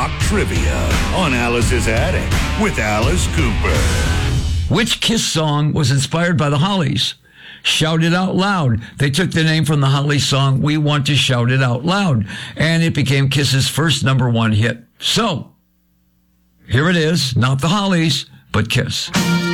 Rock Trivia on Alice's Attic with Alice Cooper. Which Kiss song was inspired by the Hollies? Shout It Out Loud. They took the name from the Hollies song, We Want to Shout It Out Loud, and it became Kiss's first number one hit. So, here it is, not the Hollies, but Kiss.